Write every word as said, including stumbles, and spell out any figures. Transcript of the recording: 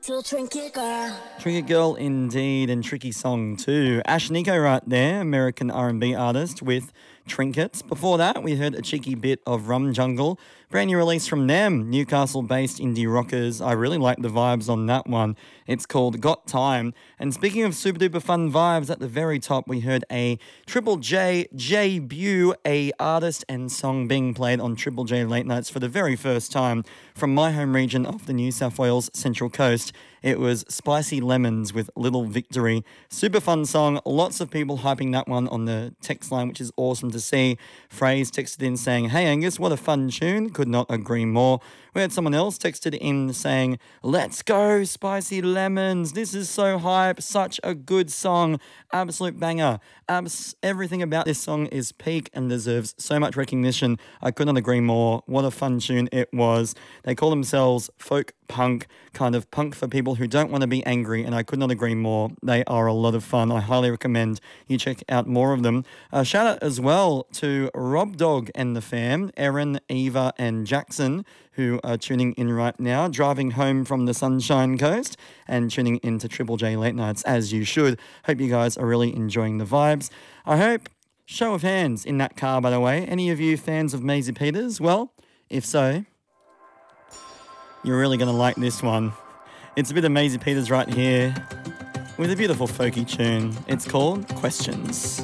To Trinket Girl. Tricky Girl indeed, and tricky song too. Ash Nico right there, American R and B artist with Trinkets. Before that, we heard a cheeky bit of Rum Jungle, brand new release from them, Newcastle-based indie rockers. I really like the vibes on that one. It's called Got Time. And speaking of super duper fun vibes, at the very top we heard a Triple J debut, a artist and song being played on Triple J Late Nights for the very first time from my home region of the New South Wales Central Coast. It was Spicy Lemons with Little Victory. Super fun song. Lots of people hyping that one on the text line, which is awesome to see. Phrase texted in saying, "Hey Angus, what a fun tune." Could not agree more. We had someone else texted in saying, "Let's go, Spicy Lemons. This is so hype. Such a good song. Absolute banger. Abs- everything about this song is peak and deserves so much recognition." I could not agree more. What a fun tune it was. They call themselves folk punk, kind of punk for people who don't want to be angry, and I could not agree more. They are a lot of fun. I highly recommend you check out more of them. Uh, shout out as well to Rob Dog and the fam, Erin, Eva and Jackson, who are tuning in right now, driving home from the Sunshine Coast and tuning into Triple J Late Nights as you should. Hope you guys are really enjoying the vibes. I hope, show of hands in that car by the way, any of you fans of Maisie Peters? Well, if so, you're really going to like this one. It's a bit of Maisie Peters right here with a beautiful folky tune. It's called Questions.